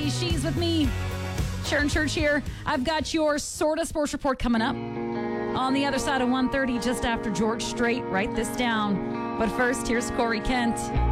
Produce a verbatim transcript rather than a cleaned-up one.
She She's with me, Sharon Church here. I've got your Sorta Sports Report coming up on the other side of one thirty, just after George Strait. Write this down. But first, here's Corey Kent.